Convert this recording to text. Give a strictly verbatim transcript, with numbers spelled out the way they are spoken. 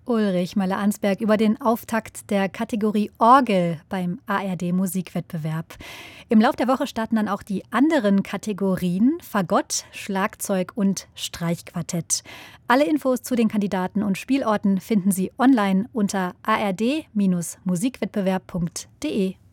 Ulrich Möller-Ansberg über den Auftakt der Kategorie Orgel beim A R D-Musikwettbewerb. Im Lauf der Woche starten dann auch die anderen Kategorien Fagott, Schlagzeug und Streichquartett. Alle Infos zu den Kandidaten und Spielorten finden Sie online unter a r d Bindestrich musikwettbewerb punkt d e.